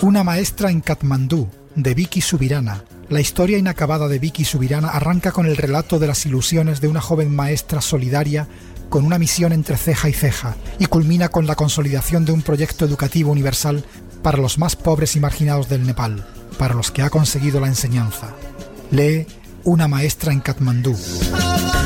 Una maestra en Katmandú, de Vicky Subirana. La historia inacabada de Vicky Subirana arranca con el relato de las ilusiones de una joven maestra solidaria con una misión entre ceja y ceja, y culmina con la consolidación de un proyecto educativo universal para los más pobres y marginados del Nepal, para los que ha conseguido la enseñanza. Lee Una maestra en Katmandú.